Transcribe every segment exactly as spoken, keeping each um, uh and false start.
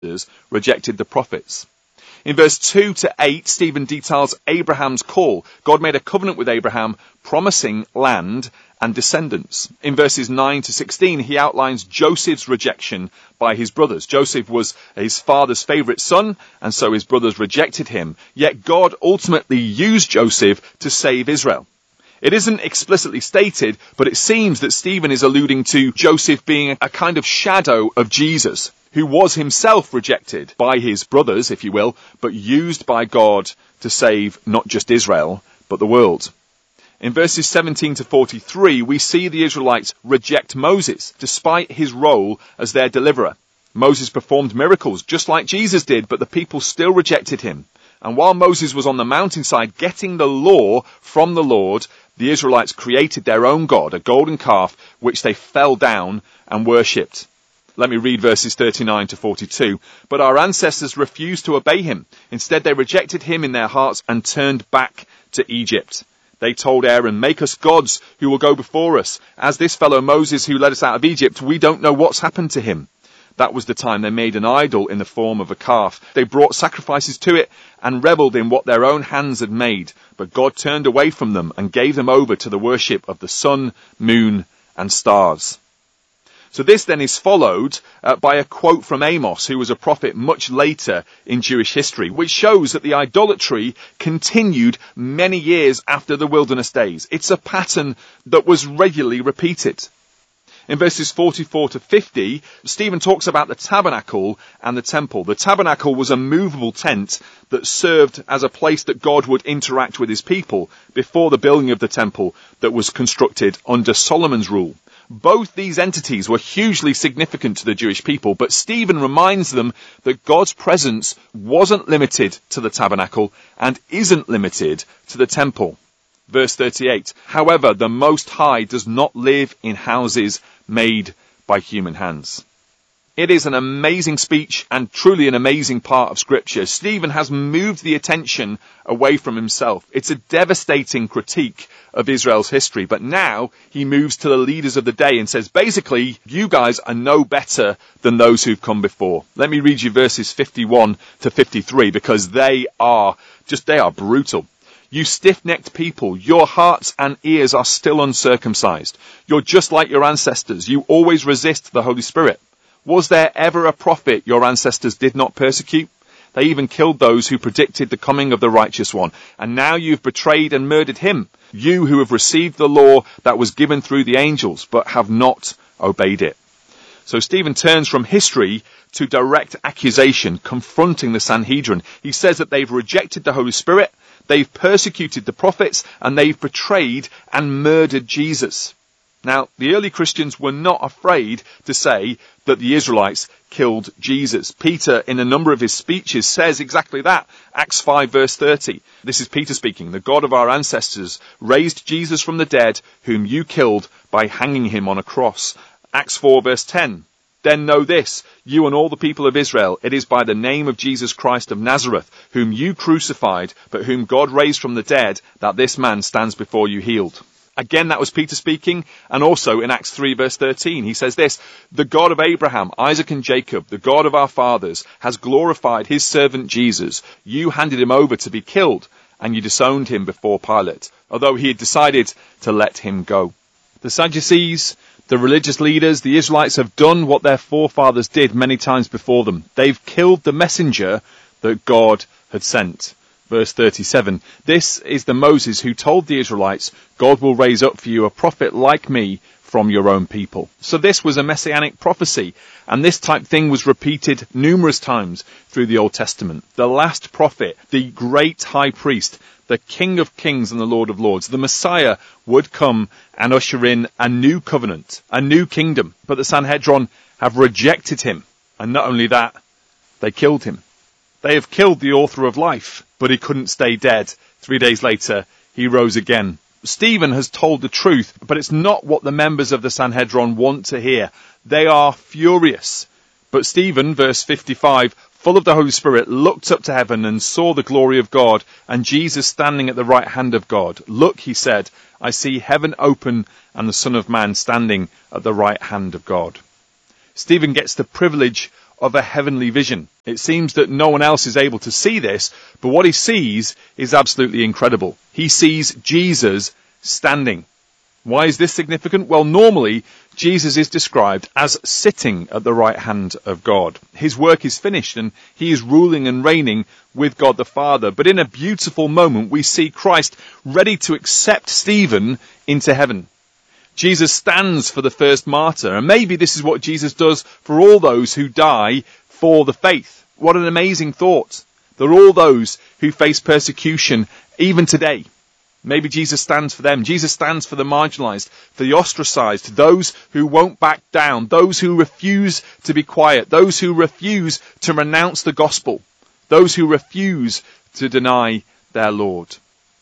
rejected the prophets. In verse two to eight, Stephen details Abraham's call. God made a covenant with Abraham, promising land and descendants. In verses nine to sixteen, he outlines Joseph's rejection by his brothers. Joseph was his father's favorite son, and so his brothers rejected him. Yet God ultimately used Joseph to save Israel. It isn't explicitly stated, but it seems that Stephen is alluding to Joseph being a kind of shadow of Jesus, who was himself rejected by his brothers, if you will, but used by God to save not just Israel, but the world. In verses seventeen to forty-three, we see the Israelites reject Moses, despite his role as their deliverer. Moses performed miracles, just like Jesus did, but the people still rejected him. And while Moses was on the mountainside getting the law from the Lord, the Israelites created their own god, a golden calf, which they fell down and worshipped. Let me read verses thirty-nine to forty-two. But our ancestors refused to obey him. Instead, they rejected him in their hearts and turned back to Egypt. They told Aaron, make us gods who will go before us. As this fellow Moses who led us out of Egypt, we don't know what's happened to him. That was the time they made an idol in the form of a calf. They brought sacrifices to it and reveled in what their own hands had made. But God turned away from them and gave them over to the worship of the sun, moon, and stars. So this then is followed uh, by a quote from Amos, who was a prophet much later in Jewish history, which shows that the idolatry continued many years after the wilderness days. It's a pattern that was regularly repeated. In verses forty-four to fifty, Stephen talks about the tabernacle and the temple. The tabernacle was a movable tent that served as a place that God would interact with his people before the building of the temple that was constructed under Solomon's rule. Both these entities were hugely significant to the Jewish people, but Stephen reminds them that God's presence wasn't limited to the tabernacle and isn't limited to the temple. Verse thirty-eight, however, the Most High does not live in houses made by human hands. It is an amazing speech and truly an amazing part of Scripture. Stephen has moved the attention away from himself. It's a devastating critique of Israel's history, but now he moves to the leaders of the day and says, basically, you guys are no better than those who've come before. Let me read you verses fifty-one to fifty-three, because they are just, they are brutal. You stiff-necked people, your hearts and ears are still uncircumcised. You're just like your ancestors. You always resist the Holy Spirit. Was there ever a prophet your ancestors did not persecute? They even killed those who predicted the coming of the righteous one. And now you've betrayed and murdered him. You who have received the law that was given through the angels, but have not obeyed it. So Stephen turns from history to direct accusation, confronting the Sanhedrin. He says that they've rejected the Holy Spirit, they've persecuted the prophets, and they've betrayed and murdered Jesus. Now, the early Christians were not afraid to say that the Israelites killed Jesus. Peter, in a number of his speeches, says exactly that. Acts five verse thirty. This is Peter speaking. The God of our ancestors raised Jesus from the dead, whom you killed by hanging him on a cross. Acts four verse ten. Then know this, you and all the people of Israel, it is by the name of Jesus Christ of Nazareth, whom you crucified, but whom God raised from the dead, that this man stands before you healed. Again, that was Peter speaking, and also in Acts three verse thirteen, he says this, the God of Abraham, Isaac and Jacob, the God of our fathers, has glorified his servant Jesus. You handed him over to be killed, and you disowned him before Pilate, although he had decided to let him go. The Sadducees, the religious leaders, the Israelites have done what their forefathers did many times before them. They've killed the messenger that God had sent. Verse thirty-seven, this is the Moses who told the Israelites, God will raise up for you a prophet like me from your own people. So this was a messianic prophecy, and this type thing was repeated numerous times through the Old Testament. The last prophet, the great high priest, the King of Kings and the Lord of Lords, the Messiah would come and usher in a new covenant, a new kingdom. But the Sanhedrin have rejected him, and not only that, they killed him. They have killed the author of life, but he couldn't stay dead. Three days later, he rose again. Stephen has told the truth, but it's not what the members of the Sanhedrin want to hear. They are furious. But Stephen, verse fifty-five, full of the Holy Spirit, looked up to heaven and saw the glory of God and Jesus standing at the right hand of God. Look, he said, I see heaven open and the Son of Man standing at the right hand of God. Stephen gets the privilege of a heavenly vision. It seems that no one else is able to see this, but what he sees is absolutely incredible. He sees Jesus standing. Why is this significant? Well, normally, Jesus is described as sitting at the right hand of God. His work is finished and he is ruling and reigning with God the Father. But in a beautiful moment, we see Christ ready to accept Stephen into heaven. Jesus stands for the first martyr, and maybe this is what Jesus does for all those who die for the faith. What an amazing thought. They're all those who face persecution even today. Maybe Jesus stands for them. Jesus stands for the marginalized, for the ostracized, those who won't back down, those who refuse to be quiet, those who refuse to renounce the gospel, those who refuse to deny their Lord.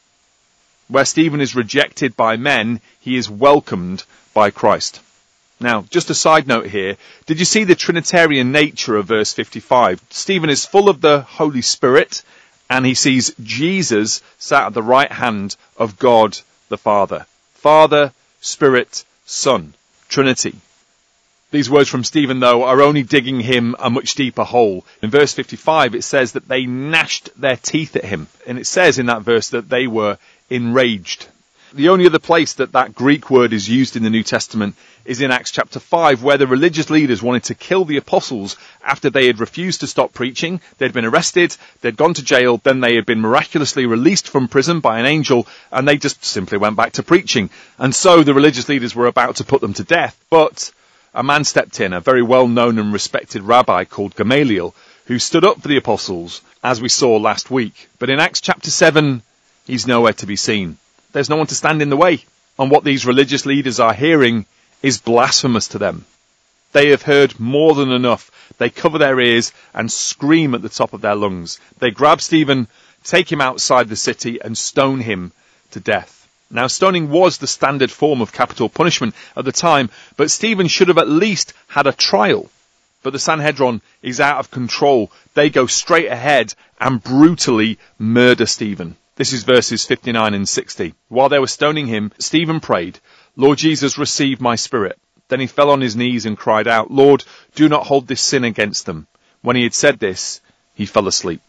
Where Stephen is rejected by men, he is welcomed by Christ. Now, just a side note here. Did you see the Trinitarian nature of verse fifty-five? Stephen is full of the Holy Spirit, and he sees Jesus sat at the right hand of God the Father. Father, Spirit, Son. Trinity. These words from Stephen, though, are only digging him a much deeper hole. In verse fifty-five, it says that they gnashed their teeth at him. And it says in that verse that they were enraged. The only other place that that Greek word is used in the New Testament is in Acts chapter five, where the religious leaders wanted to kill the apostles after they had refused to stop preaching. They'd been arrested, they'd gone to jail, then they had been miraculously released from prison by an angel, and they just simply went back to preaching. And so the religious leaders were about to put them to death. But a man stepped in, a very well-known and respected rabbi called Gamaliel, who stood up for the apostles, as we saw last week. But in Acts chapter seven, he's nowhere to be seen. There's no one to stand in the way. And what these religious leaders are hearing is blasphemous to them. They have heard more than enough. They cover their ears and scream at the top of their lungs. They grab Stephen, take him outside the city and stone him to death. Now, stoning was the standard form of capital punishment at the time, but Stephen should have at least had a trial. But the Sanhedrin is out of control. They go straight ahead and brutally murder Stephen. This is verses fifty-nine and sixty. While they were stoning him, Stephen prayed, "Lord Jesus, receive my spirit." Then he fell on his knees and cried out, "Lord, do not hold this sin against them." When he had said this, he fell asleep.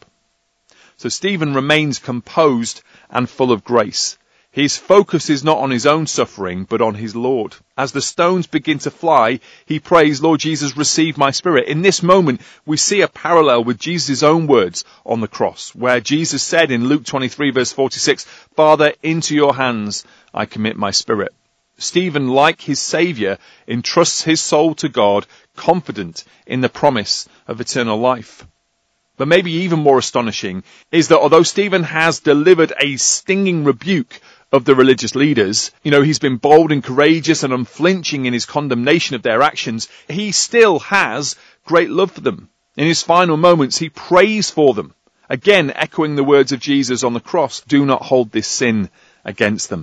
So Stephen remains composed and full of grace. His focus is not on his own suffering, but on his Lord. As the stones begin to fly, he prays, "Lord Jesus, receive my spirit." In this moment, we see a parallel with Jesus' own words on the cross, where Jesus said in Luke twenty-three, verse forty-six, "Father, into your hands I commit my spirit." Stephen, like his Saviour, entrusts his soul to God, confident in the promise of eternal life. But maybe even more astonishing is that although Stephen has delivered a stinging rebuke of the religious leaders, you know, he's been bold and courageous and unflinching in his condemnation of their actions, he still has great love for them. In his final moments, he prays for them, again echoing the words of Jesus on the cross, "Do not hold this sin against them."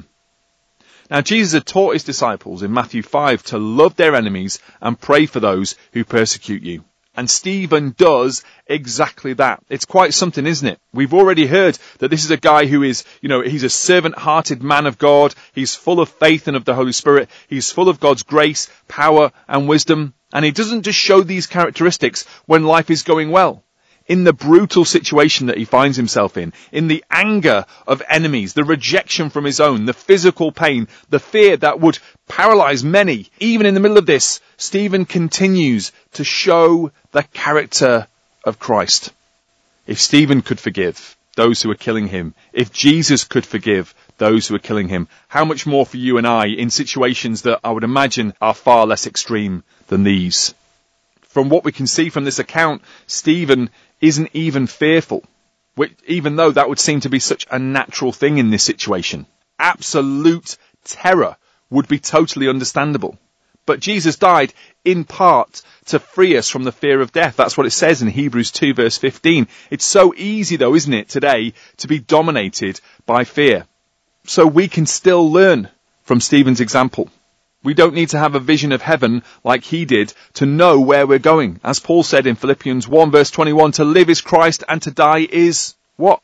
Now, Jesus had taught his disciples in Matthew five to love their enemies and pray for those who persecute you. And Stephen does exactly that. It's quite something, isn't it? We've already heard that this is a guy who is, you know, he's a servant-hearted man of God. He's full of faith and of the Holy Spirit. He's full of God's grace, power, and wisdom. And he doesn't just show these characteristics when life is going well. In the brutal situation that he finds himself in, in the anger of enemies, the rejection from his own, the physical pain, the fear that would paralyze many, even in the middle of this, Stephen continues to show the character of Christ. If Stephen could forgive those who are killing him, if Jesus could forgive those who are killing him, how much more for you and I in situations that I would imagine are far less extreme than these? From what we can see from this account, Stephen isn't even fearful, which, even though that would seem to be such a natural thing in this situation. Absolute terror would be totally understandable. But Jesus died in part to free us from the fear of death. That's what it says in Hebrews two verse fifteen. It's so easy though, isn't it, today, to be dominated by fear. So we can still learn from Stephen's example. We don't need to have a vision of heaven like he did to know where we're going. As Paul said in Philippians one verse twenty-one, to live is Christ and to die is what?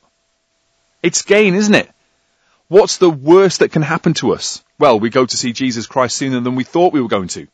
It's gain, isn't it? What's the worst that can happen to us? Well, we go to see Jesus Christ sooner than we thought we were going to.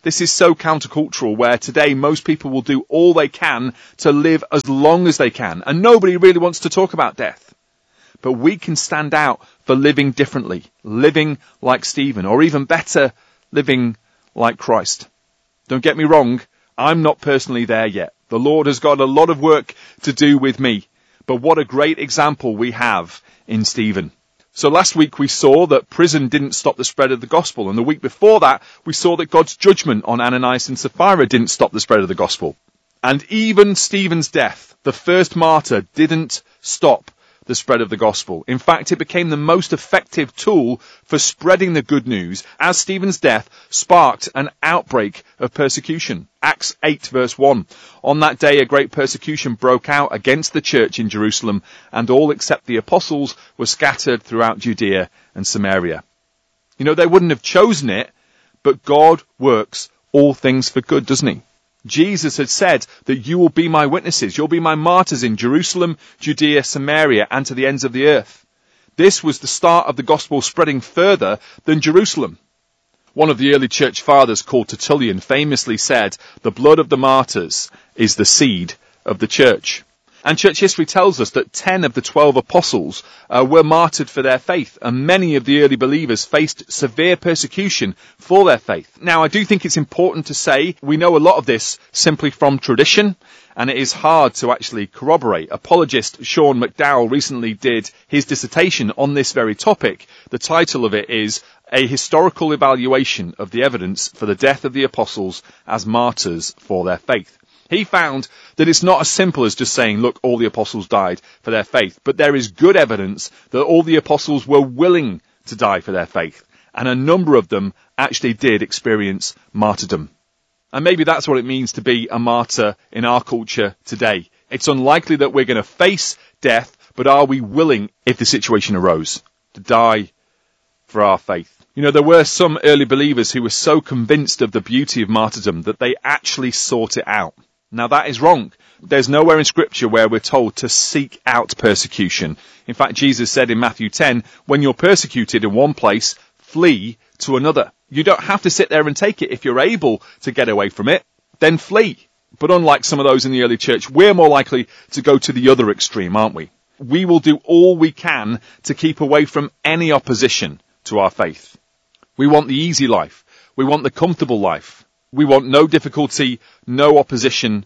This is so countercultural, where today most people will do all they can to live as long as they can, and nobody really wants to talk about death. But we can stand out for living differently, living like Stephen, or even better, living like Christ. Don't get me wrong, I'm not personally there yet. The Lord has got a lot of work to do with me. But what a great example we have in Stephen. So last week we saw that prison didn't stop the spread of the gospel. And the week before that, we saw that God's judgment on Ananias and Sapphira didn't stop the spread of the gospel. And even Stephen's death, the first martyr, didn't stop the spread of the gospel. In fact, it became the most effective tool for spreading the good news, as Stephen's death sparked an outbreak of persecution. Acts eight verse one. On that day a great persecution broke out against the church in Jerusalem, and all except the apostles were scattered throughout Judea and Samaria. You know, they wouldn't have chosen it, but God works all things for good, doesn't he? Jesus had said that you will be my witnesses, you'll be my martyrs in Jerusalem, Judea, Samaria, and to the ends of the earth. This was the start of the gospel spreading further than Jerusalem. One of the early church fathers, called Tertullian, famously said, "The blood of the martyrs is the seed of the church." And church history tells us that ten of the twelve apostles uh, were martyred for their faith, and many of the early believers faced severe persecution for their faith. Now, I do think it's important to say we know a lot of this simply from tradition, and it is hard to actually corroborate. Apologist Sean McDowell recently did his dissertation on this very topic. The title of it is A Historical Evaluation of the Evidence for the Death of the Apostles as Martyrs for Their Faith. He found that it's not as simple as just saying, look, all the apostles died for their faith, but there is good evidence that all the apostles were willing to die for their faith, and a number of them actually did experience martyrdom. And maybe that's what it means to be a martyr in our culture today. It's unlikely that we're going to face death, but are we willing, if the situation arose, to die for our faith? You know, there were some early believers who were so convinced of the beauty of martyrdom that they actually sought it out. Now, that is wrong. There's nowhere in Scripture where we're told to seek out persecution. In fact, Jesus said in Matthew ten, when you're persecuted in one place, flee to another. You don't have to sit there and take it. If you're able to get away from it, then flee. But unlike some of those in the early church, we're more likely to go to the other extreme, aren't we? We will do all we can to keep away from any opposition to our faith. We want the easy life. We want the comfortable life. We want no difficulty, no opposition,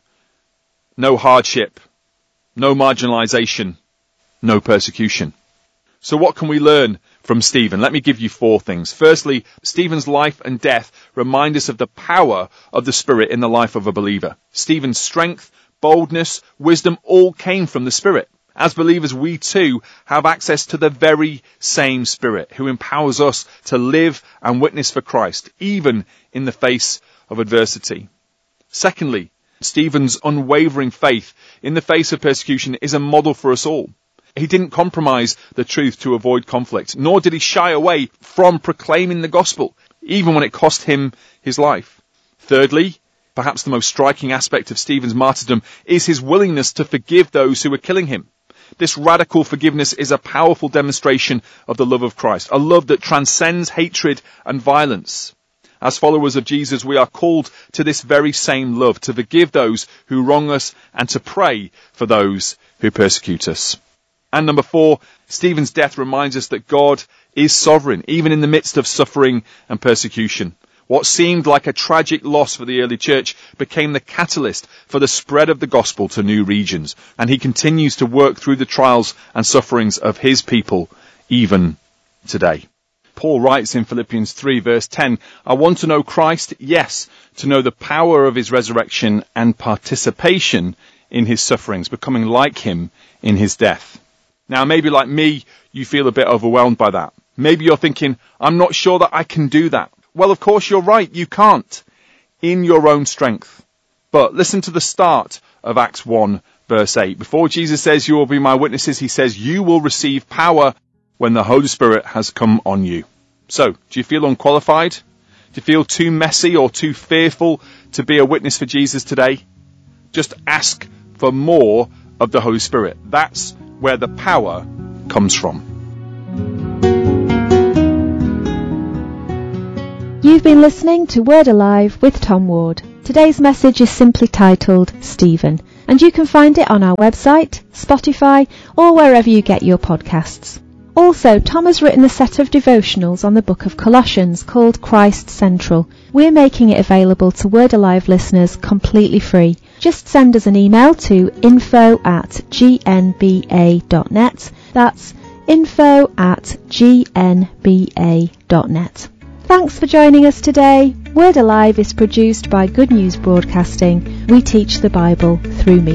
no hardship, no marginalization, no persecution. So what can we learn from Stephen? Let me give you four things. Firstly, Stephen's life and death remind us of the power of the Spirit in the life of a believer. Stephen's strength, boldness, wisdom all came from the Spirit. As believers, we too have access to the very same Spirit who empowers us to live and witness for Christ, even in the face of adversity. Secondly, Stephen's unwavering faith in the face of persecution is a model for us all. He didn't compromise the truth to avoid conflict, nor did he shy away from proclaiming the gospel, even when it cost him his life. Thirdly, perhaps the most striking aspect of Stephen's martyrdom is his willingness to forgive those who were killing him. This radical forgiveness is a powerful demonstration of the love of Christ, a love that transcends hatred and violence. As followers of Jesus, we are called to this very same love, to forgive those who wrong us and to pray for those who persecute us. And number four, Stephen's death reminds us that God is sovereign, even in the midst of suffering and persecution. What seemed like a tragic loss for the early church became the catalyst for the spread of the gospel to new regions. And he continues to work through the trials and sufferings of his people, even today. Paul writes in Philippians three verse ten, I want to know Christ, yes, to know the power of his resurrection and participation in his sufferings, becoming like him in his death. Now, maybe like me, you feel a bit overwhelmed by that. Maybe you're thinking, I'm not sure that I can do that. Well, of course you're right, you can't, in your own strength. But listen to the start of Acts one verse eight. Before Jesus says, you will be my witnesses, he says, you will receive power when the Holy Spirit has come on you. So, do you feel unqualified? Do you feel too messy or too fearful to be a witness for Jesus today? Just ask for more of the Holy Spirit. That's where the power comes from. You You've been listening to Word Alive with Tom Ward. Today's message is simply titled Stephen, and you can find it on our website, Spotify, or wherever you get your podcasts. Also, Tom has written a set of devotionals on the book of Colossians called Christ Central. We're making it available to Word Alive listeners completely free. Just send us an email to info at g n b a dot net. That's info at g n b a dot net. Thanks for joining us today. Word Alive is produced by Good News Broadcasting. We teach the Bible through me.